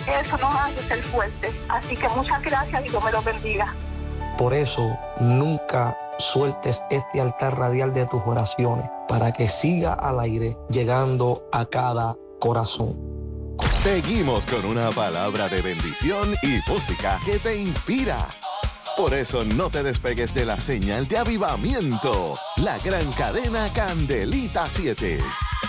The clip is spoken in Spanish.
Eso nos hace ser fuertes. Así que muchas gracias y Dios me los bendiga. Por eso, nunca sueltes este altar radial de tus oraciones para que siga al aire llegando a cada corazón. Seguimos con una palabra de bendición y música que te inspira. Por eso no te despegues de la señal de avivamiento, la gran cadena Candelita 7.